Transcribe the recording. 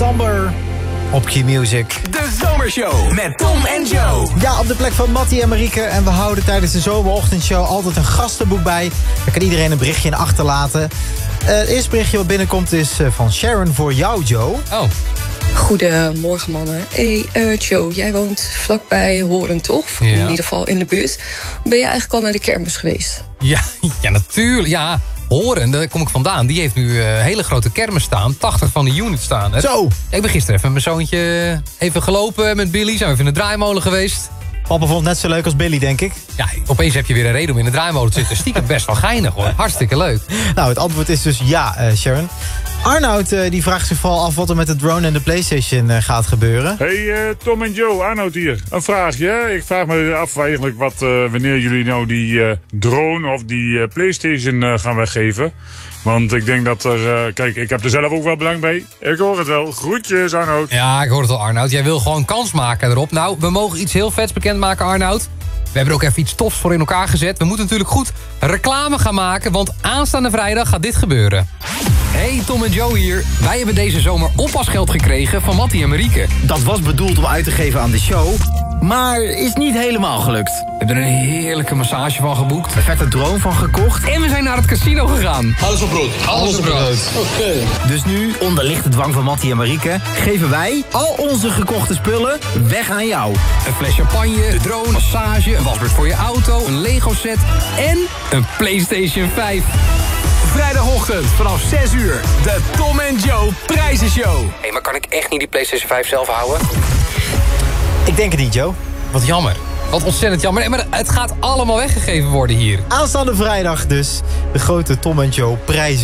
Somber op Q-Music. De Zomershow met Tom en Joe. Ja, op de plek van Mattie en Marieke. En we houden tijdens de zomerochtendshow altijd een gastenboek bij. Daar kan iedereen een berichtje in achterlaten. Het eerste berichtje wat binnenkomt is van Sharon voor jou, Joe. Oh. Goedemorgen, mannen. Hey, Joe, jij woont vlakbij Horen, toch? Ja. In ieder geval in de buurt. Ben je eigenlijk al naar de kermis geweest? Ja, natuurlijk. Ja, Horen, daar kom ik vandaan. Die heeft nu een hele grote kermis staan. 80 van de units staan. Hè? Zo. Ik ben gisteren even met mijn zoontje even gelopen met Billy. Zijn we even in de draaimolen geweest. Papa vond het net zo leuk als Billy, denk ik. Ja, opeens heb je weer een reden om in de draaimolen te zitten. Stiekem best wel geinig, hoor. Hartstikke leuk. Nou, het antwoord is dus ja, Sharon. Arnoud die vraagt zich vooral af wat er met de drone en de PlayStation gaat gebeuren. Hey Tom en Joe, Arnoud hier. Een vraagje. Ik vraag me af eigenlijk wanneer jullie nou die drone of die PlayStation gaan weggeven. Want ik denk dat er... kijk, ik heb er zelf ook wel belang bij. Ik hoor het wel. Groetjes, Arnoud. Ja, ik hoor het al, Arnoud. Jij wil gewoon kans maken erop. Nou, we mogen iets heel vets bekendmaken, Arnoud. We hebben er ook even iets tofs voor in elkaar gezet. We moeten natuurlijk goed reclame gaan maken, want aanstaande vrijdag gaat dit gebeuren. Hey, Tom en Joe hier. Wij hebben deze zomer oppasgeld gekregen van Mattie en Marieke. Dat was bedoeld om uit te geven aan de show, maar is niet helemaal gelukt. We hebben er een heerlijke massage van geboekt. Een vette drone van gekocht. En we zijn naar het casino gegaan. Alles op brood. Alles op brood. Oké. Dus nu, onder lichte dwang van Mattie en Marieke, geven wij al onze gekochte spullen weg aan jou. Een fles champagne, de drone, massage, een wasbeurt voor je auto, een Lego set en een PlayStation 5. Vrijdagochtend vanaf 6 uur. De Tom en Joe Prijzenshow. Hé, maar kan ik echt niet die PlayStation 5 zelf houden? Ik denk het niet, Joe. Wat jammer. Wat ontzettend jammer. Nee, maar het gaat allemaal weggegeven worden hier. Aanstaande vrijdag dus de grote Tom en Joe prijzen.